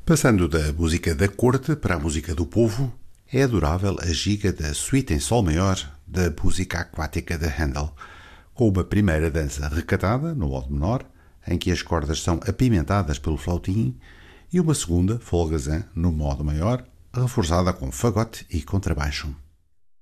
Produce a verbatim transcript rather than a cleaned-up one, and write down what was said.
Passando da música da corte para a música do povo, é adorável a giga da suíte em sol maior da música aquática de Handel, com uma primeira dança recatada, no modo menor, em que as cordas são apimentadas pelo flautim, e uma segunda, folgazã, no modo maior, reforçada com fagote e contrabaixo.